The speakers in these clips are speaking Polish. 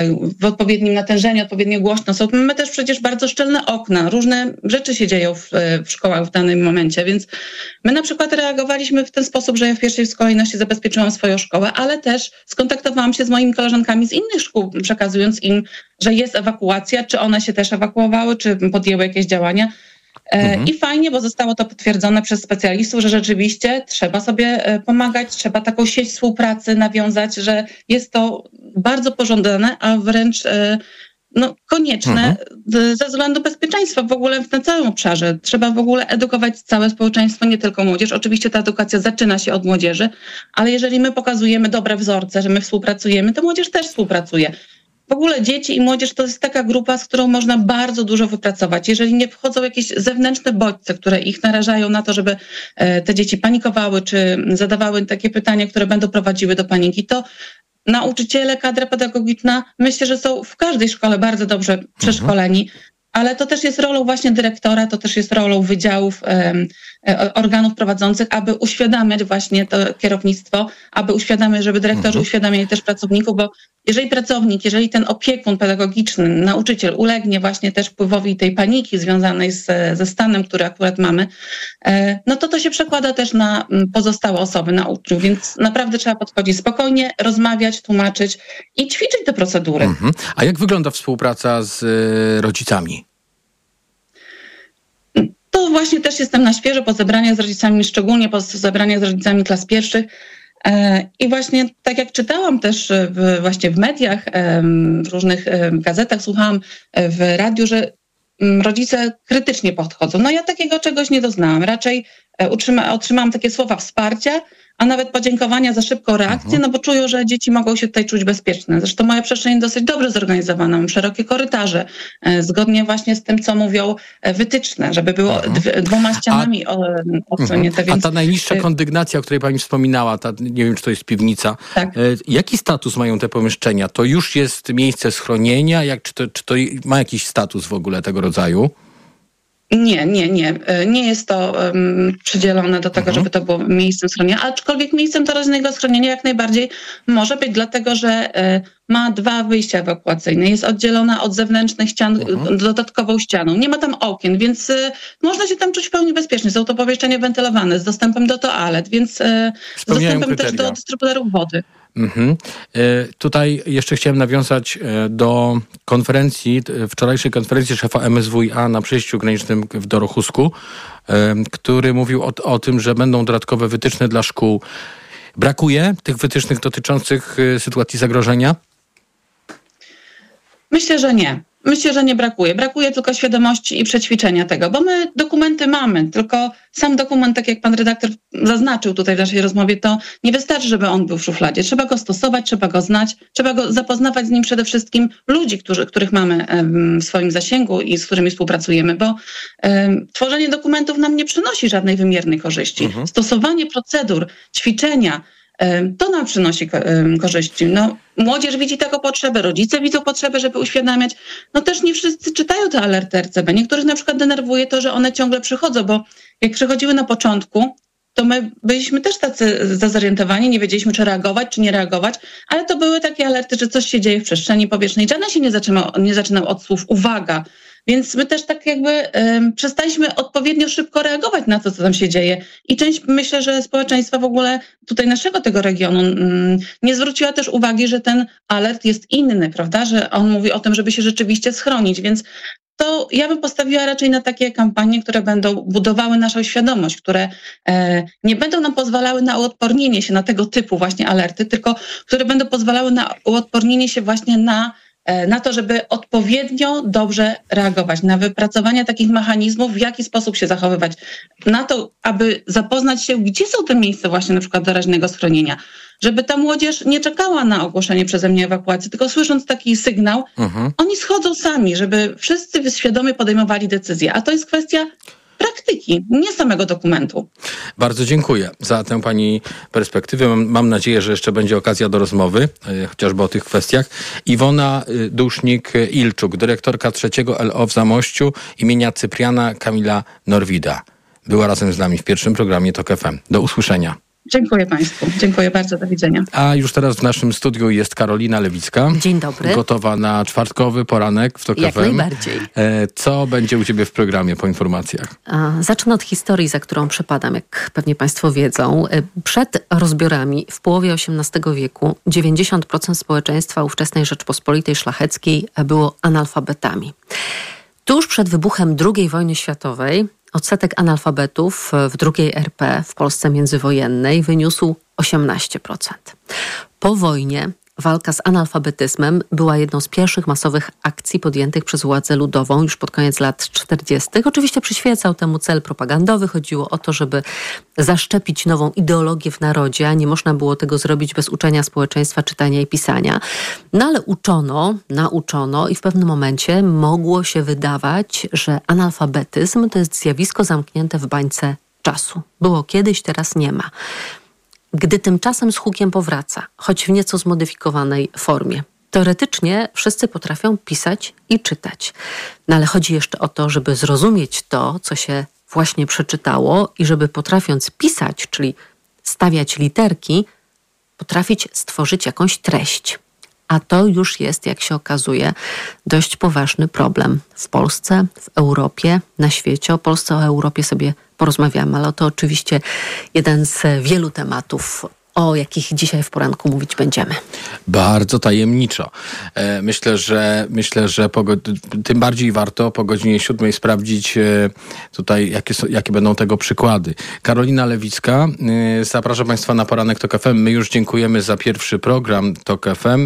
w odpowiednim natężeniu, odpowiednio głośno są. Mamy też przecież bardzo szczelne okna. Różne rzeczy się dzieją w szkołach w danym momencie, więc my na przykład reagowaliśmy w ten sposób, że ja w pierwszej kolejności zabezpieczyłam swoją szkołę, ale też skontaktowałam się z moimi koleżankami z innych szkół, przekazując im, że jest ewakuacja, czy one się też ewakuowały, czy podjęły jakieś działania. I fajnie, bo zostało to potwierdzone przez specjalistów, że rzeczywiście trzeba sobie pomagać, trzeba taką sieć współpracy nawiązać, że jest to bardzo pożądane, a wręcz konieczne ze względu bezpieczeństwa w ogóle na całym obszarze. Trzeba w ogóle edukować całe społeczeństwo, nie tylko młodzież. Oczywiście ta edukacja zaczyna się od młodzieży, ale jeżeli my pokazujemy dobre wzorce, że my współpracujemy, to młodzież też współpracuje. W ogóle dzieci i młodzież to jest taka grupa, z którą można bardzo dużo wypracować. Jeżeli nie wchodzą jakieś zewnętrzne bodźce, które ich narażają na to, żeby te dzieci panikowały, czy zadawały takie pytania, które będą prowadziły do paniki, to nauczyciele, kadra pedagogiczna, myślę, że są w każdej szkole bardzo dobrze przeszkoleni, ale to też jest rolą właśnie dyrektora, to też jest rolą wydziałów, organów prowadzących, aby uświadamiać właśnie to kierownictwo, aby uświadamiać, żeby dyrektorzy uświadamiali też pracowników, bo jeżeli ten opiekun pedagogiczny, nauczyciel ulegnie właśnie też wpływowi tej paniki związanej ze stanem, który akurat mamy, no to się przekłada też na pozostałe osoby, na uczniów, więc naprawdę trzeba podchodzić spokojnie, rozmawiać, tłumaczyć i ćwiczyć te procedury. A jak wygląda współpraca z rodzicami? To właśnie też jestem na świeżo po zebraniach z rodzicami, szczególnie po zebraniach z rodzicami klas pierwszych. I właśnie tak jak czytałam też właśnie w mediach, w różnych gazetach, słuchałam w radiu, że rodzice krytycznie podchodzą. No ja takiego czegoś nie doznałam. Raczej otrzymałam takie słowa wsparcia, a nawet podziękowania za szybką reakcję, no bo czują, że dzieci mogą się tutaj czuć bezpieczne. Zresztą moja przestrzeń jest dosyć dobrze zorganizowana. Mam szerokie korytarze, zgodnie właśnie z tym, co mówią wytyczne, żeby było dwoma ścianami odsłonięte. A ta najniższa kondygnacja, o której pani wspominała, nie wiem, czy to jest piwnica. Tak. Jaki status mają te pomieszczenia? To już jest miejsce schronienia? Czy to ma jakiś status w ogóle tego rodzaju? Nie. Nie jest to przydzielone do tego, żeby to było miejscem schronienia, aczkolwiek miejscem doraźnego schronienia jak najbardziej może być, dlatego że ma 2 wyjścia ewakuacyjne. Jest oddzielona od zewnętrznych ścian dodatkową ścianą. Nie ma tam okien, więc można się tam czuć w pełni bezpiecznie. Są to pomieszczenia wentylowane z dostępem do toalet, więc z dostępem też do dystrybutorów wody. Tutaj jeszcze chciałem nawiązać do konferencji, wczorajszej konferencji szefa MSWiA na przejściu granicznym w Dorochusku, który mówił o tym, że będą dodatkowe wytyczne dla szkół. Brakuje tych wytycznych dotyczących sytuacji zagrożenia? Myślę, że nie. Myślę, że nie brakuje. Brakuje tylko świadomości i przećwiczenia tego, bo my dokumenty mamy, tylko sam dokument, tak jak pan redaktor zaznaczył tutaj w naszej rozmowie, to nie wystarczy, żeby on był w szufladzie. Trzeba go stosować, trzeba go znać, trzeba go zapoznawać z nim przede wszystkim ludzi, których mamy w swoim zasięgu i z którymi współpracujemy, bo tworzenie dokumentów nam nie przynosi żadnej wymiernej korzyści. Stosowanie procedur, ćwiczenia, to nam przynosi korzyści. No, młodzież widzi taką potrzebę, rodzice widzą potrzebę, żeby uświadamiać. No też nie wszyscy czytają te alerty RCB. Niektórych na przykład denerwuje to, że one ciągle przychodzą, bo jak przychodziły na początku, to my byliśmy też tacy zdezorientowani, nie wiedzieliśmy, czy reagować, czy nie reagować, ale to były takie alerty, że coś się dzieje w przestrzeni powietrznej. Żaden się nie zaczynał od słów uwaga. Więc my też tak jakby przestaliśmy odpowiednio szybko reagować na to, co tam się dzieje. I część, myślę, że społeczeństwa w ogóle tutaj naszego tego regionu nie zwróciła też uwagi, że ten alert jest inny, prawda? Że on mówi o tym, żeby się rzeczywiście schronić. Więc to ja bym postawiła raczej na takie kampanie, które będą budowały naszą świadomość, które nie będą nam pozwalały na uodpornienie się na tego typu właśnie alerty, tylko które będą pozwalały na uodpornienie się właśnie na to, żeby odpowiednio dobrze reagować, na wypracowanie takich mechanizmów, w jaki sposób się zachowywać, na to, aby zapoznać się, gdzie są te miejsca właśnie na przykład doraźnego schronienia, żeby ta młodzież nie czekała na ogłoszenie przeze mnie ewakuacji, tylko słysząc taki sygnał, oni schodzą sami, żeby wszyscy świadomie podejmowali decyzje, a to jest kwestia praktyki, nie samego dokumentu. Bardzo dziękuję za tę pani perspektywę. Mam nadzieję, że jeszcze będzie okazja do rozmowy, chociażby o tych kwestiach. Iwona Dusznik-Ilczuk, dyrektorka 3 LO w Zamościu imienia Cypriana Kamila Norwida. Była razem z nami w pierwszym programie TOK FM. Do usłyszenia. Dziękuję Państwu. Dziękuję bardzo. Do widzenia. A już teraz w naszym studiu jest Karolina Lewicka. Dzień dobry. Gotowa na czwartkowy poranek w TOK FM. Jak najbardziej. Co będzie u Ciebie w programie po informacjach? Zacznę od historii, za którą przepadam, jak pewnie Państwo wiedzą. Przed rozbiorami w połowie XVIII wieku 90% społeczeństwa ówczesnej Rzeczpospolitej Szlacheckiej było analfabetami. Tuż przed wybuchem II wojny światowej odsetek analfabetów w II RP, w Polsce międzywojennej, wyniósł 18%. Po wojnie walka z analfabetyzmem była jedną z pierwszych masowych akcji podjętych przez władzę ludową już pod koniec lat 40. Oczywiście przyświecał temu cel propagandowy. Chodziło o to, żeby zaszczepić nową ideologię w narodzie, a nie można było tego zrobić bez uczenia społeczeństwa czytania i pisania. No ale nauczono i w pewnym momencie mogło się wydawać, że analfabetyzm to jest zjawisko zamknięte w bańce czasu. Było kiedyś, teraz nie ma. Gdy tymczasem z hukiem powraca, choć w nieco zmodyfikowanej formie. Teoretycznie wszyscy potrafią pisać i czytać. No ale chodzi jeszcze o to, żeby zrozumieć to, co się właśnie przeczytało i żeby potrafiąc pisać, czyli stawiać literki, potrafić stworzyć jakąś treść. A to już jest, jak się okazuje, dość poważny problem w Polsce, w Europie, na świecie. O Polsce, o Europie sobie porozmawiamy, ale to oczywiście jeden z wielu tematów, o jakich dzisiaj w poranku mówić będziemy. Bardzo tajemniczo. Myślę, że tym bardziej warto po godzinie 7 sprawdzić tutaj, jakie będą tego przykłady. Karolina Lewicka, zapraszam Państwa na poranek TOK FM. My już dziękujemy za pierwszy program TOK FM,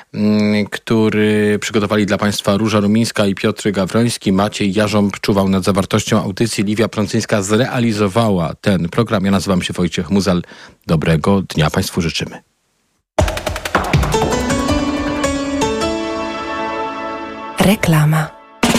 który przygotowali dla Państwa Róża Rumińska i Piotr Gawroński. Maciej Jarząb czuwał nad zawartością audycji. Liwia Prącyńska zrealizowała ten program. Ja nazywam się Wojciech Muzal. Dobrego dnia Państwu życzymy. Reklama.